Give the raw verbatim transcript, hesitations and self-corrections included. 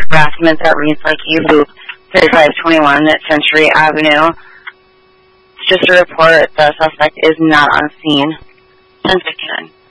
harassment that reads like you loop thirty-five twenty-one Century Avenue. It's just a report. The suspect is not on scene. ten fifty-nine.